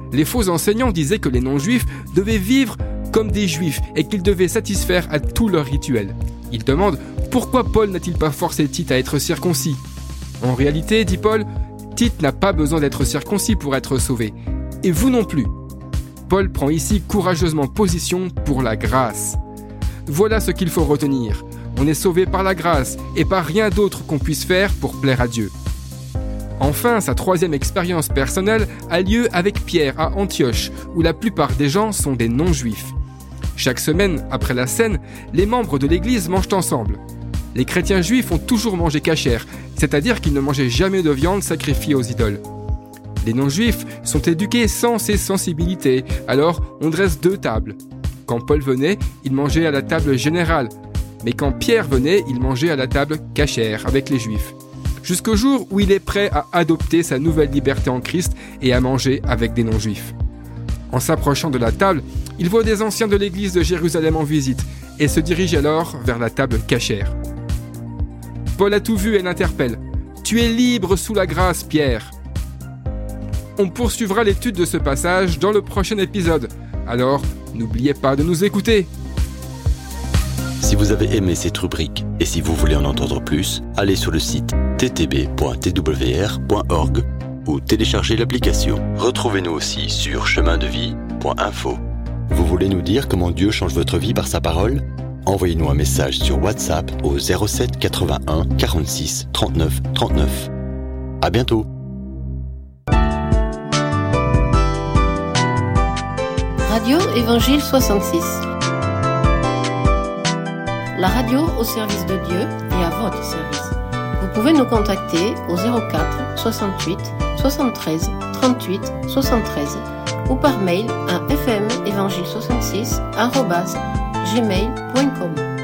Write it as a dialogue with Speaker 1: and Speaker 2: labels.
Speaker 1: Les faux enseignants disaient que les non-juifs devaient vivre comme des juifs et qu'ils devaient satisfaire à tous leurs rituels. Ils demandent pourquoi Paul n'a-t-il pas forcé Tite à être circoncis ? En réalité, dit Paul, Tite n'a pas besoin d'être circoncis pour être sauvé. Et vous non plus. Paul prend ici courageusement position pour la grâce. Voilà ce qu'il faut retenir. On est sauvé par la grâce et par rien d'autre qu'on puisse faire pour plaire à Dieu. Enfin, sa troisième expérience personnelle a lieu avec Pierre à Antioche, où la plupart des gens sont des non-juifs. Chaque semaine, après la scène, les membres de l'église mangent ensemble. Les chrétiens juifs ont toujours mangé kasher, c'est-à-dire qu'ils ne mangeaient jamais de viande sacrifiée aux idoles. Les non-juifs sont éduqués sans ces sensibilités, alors on dresse 2 tables. Quand Paul venait, il mangeait à la table générale, mais quand Pierre venait, il mangeait à la table kasher avec les juifs. Jusqu'au jour où il est prêt à adopter sa nouvelle liberté en Christ et à manger avec des non-juifs. En s'approchant de la table, il voit des anciens de l'église de Jérusalem en visite et se dirige alors vers la table kasher. Paul a tout vu et l'interpelle. « Tu es libre sous la grâce, Pierre !» On poursuivra l'étude de ce passage dans le prochain épisode. Alors, n'oubliez pas de nous écouter.
Speaker 2: Si vous avez aimé cette rubrique et si vous voulez en entendre plus, allez sur le site ttb.twr.org ou téléchargez l'application. Retrouvez-nous aussi sur chemindevie.info. Vous voulez nous dire comment Dieu change votre vie par sa parole ? Envoyez-nous un message sur WhatsApp au 07 81 46 39 39. À bientôt.
Speaker 3: Radio Évangile 66. La radio au service de Dieu et à votre service. Vous pouvez nous contacter au 04 68 73 38 73 ou par mail à fmevangile66@gmail.com.